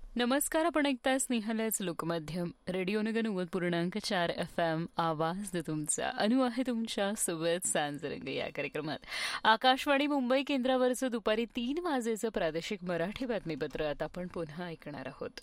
नमस्कार. आपण ऐकताय स्नेहलच लोकमाध्यम रेडिओ नगर 90.4 FM. आवाज तुमचा. अनु आहे तुमच्या सोबत सांजरंग या कार्यक्रमात. आकाशवाणी मुंबई केंद्रावरचं दुपारी 3 वाजेचं प्रादेशिक मराठी बातमीपत्र आता आपण पुन्हा ऐकणार आहोत.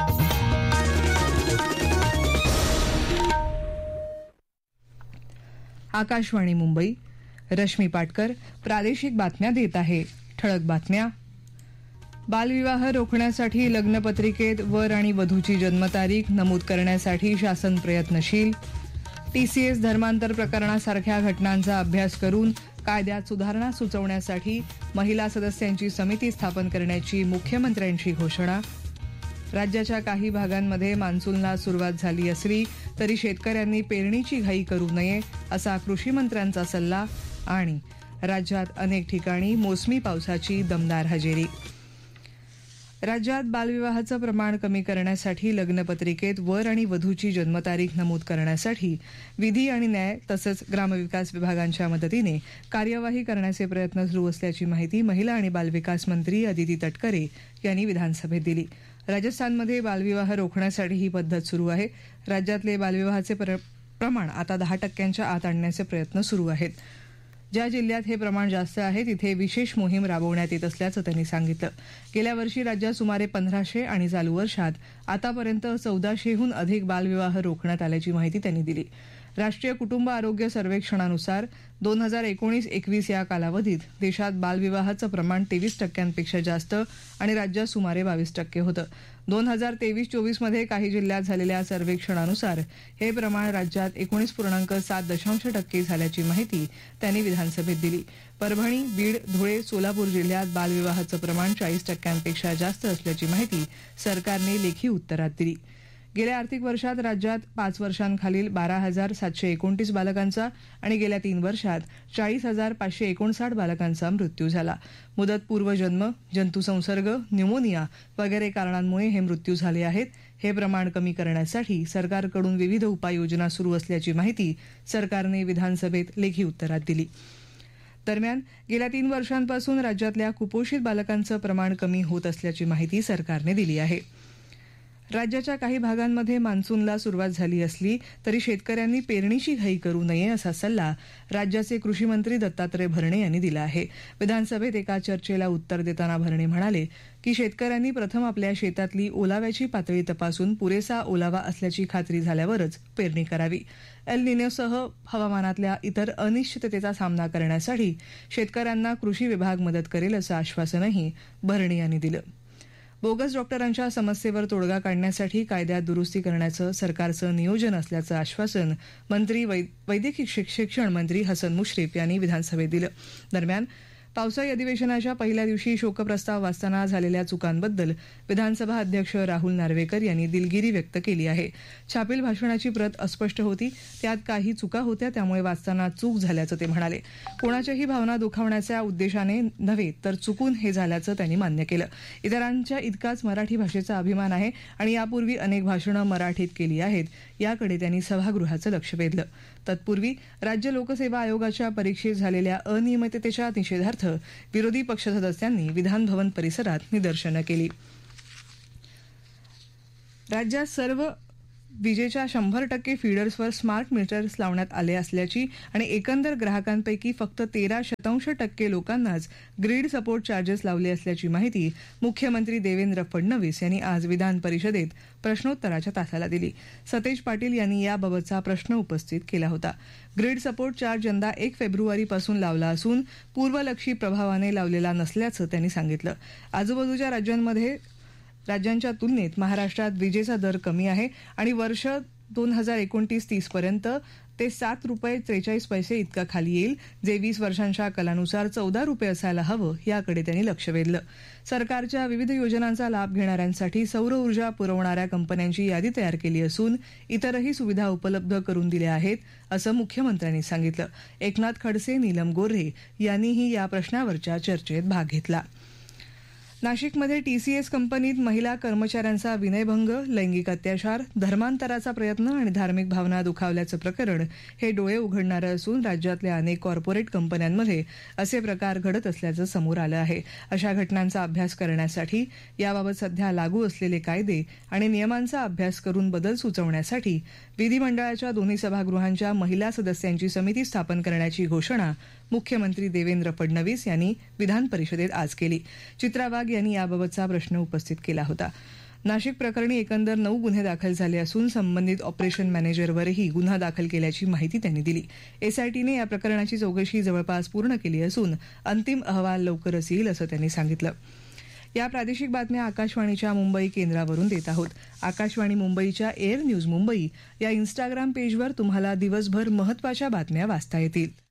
आकाशवाणी मुंबई. रश्मी पाटकर प्रादेशिक बातम्या देत आहे. ठळक बातम्या. बालविवाह रोखण्यासाठी लग्नपत्रिकेत वर आणि वधूची जन्मतारीख नमूद करण्यासाठी शासन प्रयत्नशील. टीसीएस धर्मांतर प्रकरणासारख्या घटनांचा अभ्यास करून कायद्यात सुधारणा सुचवण्यासाठी महिला सदस्यांची समिती स्थापन करण्याची मुख्यमंत्र्यांची घोषणा. राज्याच्या काही भागांमध्ये मान्सूनला सुरुवात झाली असली तरी शेतकऱ्यांनी पेरणीची घाई करू नये असा कृषीमंत्र्यांचा सल्ला. आणि राज्यात अनेक ठिकाणी मोसमी पावसाची दमदार हजेरी. राज्यात बालविवाहाचं प्रमाण कमी करण्यासाठी लग्नपत्रिकेत वर आणि वधूची जन्मतारीख नमूद करण्यासाठी विधी आणि न्याय तसंच ग्रामविकास विभागांच्या मदतीने कार्यवाही करण्याचे प्रयत्न सुरू असल्याची माहिती महिला आणि बालविकास मंत्री अदिती तटकरे यांनी विधानसभेत दिली. राजस्थानमध्ये बालविवाह रोखण्यासाठी ही पद्धत सुरू आहे. राज्यातले बालविवाहाचे प्रमाण आता 10% आत आणण्याचे प्रयत्न सुरू आहेत. ज्या जिल्ह्यात हे प्रमाण जास्त आहे तिथे विशेष मोहीम राबवण्यात येत असल्याचं त्यांनी सांगितलं. गेल्या वर्षी राज्यात सुमारे 1500 आणि चालू वर्षात आतापर्यंत 1400हून अधिक बालविवाह रोखण्यात आल्याची माहिती त्यांनी दिली. राष्ट्रीय कुटुंब आरोग्य सर्वेक्षणानुसार 2019-21 या कालावधीत देशात बालविवाहाचं प्रमाण 23% जास्त आणि राज्यात सुमारे 22% होतं. 2023-24 मध्ये काही जिल्ह्यात झालेल्या सर्वेक्षणानुसार हे प्रमाण राज्यात 19.7% झाल्याची माहिती त्यांनी विधानसभेत दिली. परभणी, बीड, धुळे, सोलापूर जिल्ह्यात बालविवाहाचं प्रमाण 40% जास्त असल्याची माहिती सरकारने लेखी उत्तरात दिली. गेल्या आर्थिक वर्षात राज्यात 5 वर्षांखालील 12,729 बालकांचा आणि गेल्या 3 वर्षात 40,559 बालकांचा मृत्यू झाला. मुदतपूर्व जन्म, जंतुसंसर्ग, न्यूमोनिया वगैरे कारणांमुळे हे मृत्यू झाले आहेत. हे प्रमाण कमी करण्यासाठी सरकारकडून विविध उपाययोजना सुरू असल्याची माहिती सरकारने विधानसभेत लेखी उत्तरात दिली. दरम्यान गेल्या 3 वर्षांपासून राज्यातल्या कुपोषित बालकांचं प्रमाण कमी होत असल्याची माहिती सरकारने दिली आहे. राज्याच्या काही भागांमध्ये मान्सूनला सुरुवात झाली असली तरी शेतकऱ्यांनी पेरणीची घाई करू नये असा सल्ला राज्याचे कृषीमंत्री दत्तात्रय भरणे यांनी दिला आहे. विधानसभेत एका चर्चेला उत्तर देताना भरणे म्हणाले की शेतकऱ्यांनी प्रथम आपल्या शेतातली ओलाव्याची पातळी तपासून पुरेसा ओलावा असल्याची खात्री झाल्यावरच पेरणी करावी. एल निनोसह हवामानातल्या इतर अनिश्चिततेचा सामना करण्यासाठी शेतकऱ्यांना कृषी विभाग मदत करेल असं आश्वासनही भरणे यांनी दिलं. बोगस डॉक्टरांच्या समस्येवर तोडगा काढण्यासाठी कायद्यात दुरुस्ती करण्याचं सरकारचं नियोजन असल्याचं आश्वासन मंत्री वैद्यकीय शिक्षण मंत्री हसन मुश्रीफ यांनी विधानसभेत दिलं. दरम्यान पावसाळी अधिवेशनाच्या पहिल्या दिवशी शोकप्रस्ताव वाचताना झालेल्या चुकांबद्दल विधानसभा अध्यक्ष राहुल नार्वेकर यांनी दिलगिरी व्यक्त केली आहे. छापील भाषणाची प्रत अस्पष्ट होती, त्यात काही चुका होत्या, त्यामुळे वाचताना चूक झाल्याचं ते म्हणाले. कोणाच्याही भावना दुखावण्याच्या उद्देशाने नव्हे तर चुकून हे झाल्याचं त्यांनी मान्य केलं. इतरांच्या इतकाच मराठी भाषेचा अभिमान आहे आणि यापूर्वी अनेक भाषणं मराठीत केली आहेत, याकडे त्यांनी सभागृहाचं लक्ष वेधलं. तत्पूर्वी राज्य लोकसेवा आयोगाच्या परीक्षेत झालेल्या अनियमिततेच्या निषेधार्थ विरोधी पक्ष सदस्यांनी विधानभवन परिसरात निदर्शनं केली. राज्यात सर्व विजेच्या 100% फीडर्सवर स्मार्ट मीटर्स लावण्यात आले असल्याची आणि एकंदर ग्राहकांपैकी फक्त 13% लोकांनाच ग्रीड सपोर्ट चार्जेस लावले असल्याची माहिती मुख्यमंत्री देवेंद्र फडणवीस यांनी आज विधान परिषदेत प्रश्नोत्तराच्या तासाला दिली. सतेज पाटील यांनी याबाबतचा प्रश्न उपस्थित केला होता. ग्रीड सपोर्ट चार्ज यंदा 1 फेब्रुवारीपासून लावला असून पूर्वलक्षी प्रभावाने लावलेला नसल्याचं त्यांनी सांगितलं. आजूबाजूच्या राज्यांच्या तुलनेत महाराष्ट्रात विजेचा दर कमी आहे आणि वर्ष 2029-30 पर्यंत ते ₹7.43 इतका खाली येईल, जे 20 वर्षांच्या कालानुसार ₹14 असायला हवं, याकडे त्यांनी लक्ष वेधलं. सरकारच्या विविध योजनांचा लाभ घेणाऱ्यांसाठी सौर ऊर्जा पुरवणाऱ्या कंपन्यांची यादी तयार केली असून इतरही सुविधा उपलब्ध करून दिल्या आहेत, असं मुख्यमंत्र्यांनी सांगितलं. एकनाथ खडसे, नीलम गोऱ्हे यांनीही या प्रश्नावरच्या चर्चेत भाग घेतला. नाशिकमध्ये टीसीएस कंपनीत महिला कर्मचाऱ्यांचा विनयभंग, लैंगिक अत्याचार, धर्मांतराचा प्रयत्न आणि धार्मिक भावना दुखावल्याचं प्रकरण हे डोळे उघडणारं असून राज्यातल्या अनेक कॉर्पोरेट कंपन्यांमध्ये असे प्रकार घडत असल्याचं समोर आलं आहे. अशा घटनांचा अभ्यास करण्यासाठी याबाबत सध्या लागू असलेले कायदे आणि नियमांचा अभ्यास करून बदल सुचवण्यासाठी विधिमंडळाच्या दोन्ही सभागृहांच्या महिला सदस्यांची समिती स्थापन करण्याची घोषणा मुख्यमंत्री देवेंद्र फडणवीस यांनी विधान परिषदेत आज केली. चित्रा वाघ यांनी याबाबतचा प्रश्न उपस्थित केला होता. नाशिक प्रकरणी एकंदर 9 गुन्हे दाखल झाले असून संबंधित ऑपरेशन मॅनेजरवरही गुन्हा दाखल केल्याची माहिती त्यांनी दिली. एसआयटीने या प्रकरणाची चौकशी जवळपास पूर्ण केली असून अंतिम अहवाल लवकरच येईल असं त्यांनी सांगितलं. या प्रादेशिक बातम्या आकाशवाणीच्या मुंबई केंद्रावरून देत आहोत. आकाशवाणी मुंबईच्या एअर न्यूज मुंबई या इन्स्टाग्राम पेजवर तुम्हाला दिवसभर महत्त्वाच्या बातम्या वाचता येतील.